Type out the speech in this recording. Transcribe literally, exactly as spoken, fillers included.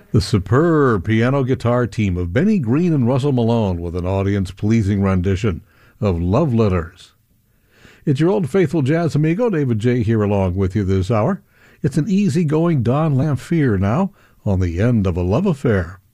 The superb piano-guitar team of Benny Green and Russell Malone with an audience-pleasing rendition of Love Letters. It's your old faithful jazz amigo, David J. here along with you this hour. It's an easy-going Don Lamphere now on the end of a love affair.